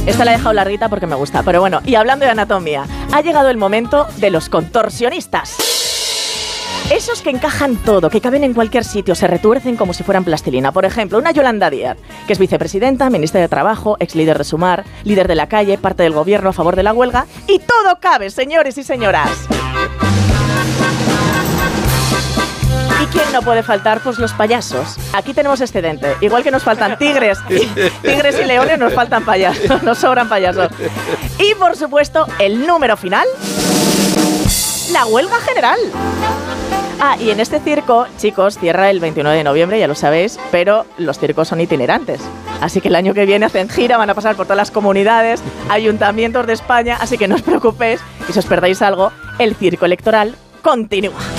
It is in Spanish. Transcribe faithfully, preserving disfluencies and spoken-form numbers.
Esta la he dejado larguita porque me gusta. Pero bueno, y hablando de anatomía, ha llegado el momento de los contorsionistas. Esos que encajan todo, que caben en cualquier sitio, se retuercen como si fueran plastilina. Por ejemplo, una Yolanda Díaz, que es vicepresidenta, ministra de Trabajo, ex líder de Sumar, líder de la calle, parte del gobierno a favor de la huelga. Y todo cabe, señores y señoras. ¿Y quién no puede faltar? Pues los payasos. Aquí tenemos excedente. Igual que nos faltan tigres y, tigres y leones, nos faltan payasos. Nos sobran payasos. Y, por supuesto, el número final, la huelga general. Ah, y en este circo, chicos, cierra el veintinueve de noviembre, ya lo sabéis, pero los circos son itinerantes. Así que el año que viene hacen gira, van a pasar por todas las comunidades, ayuntamientos de España, así que no os preocupéis, y si os perdáis algo, el circo electoral continúa.